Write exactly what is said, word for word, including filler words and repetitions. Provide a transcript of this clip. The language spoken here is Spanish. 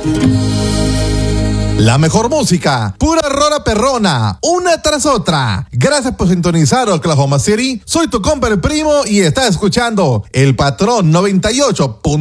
La mejor música, pura rora perrona, una tras otra. Gracias por sintonizar Oklahoma City. Soy tu compa el primo y estás escuchando El Patrón noventa y ocho punto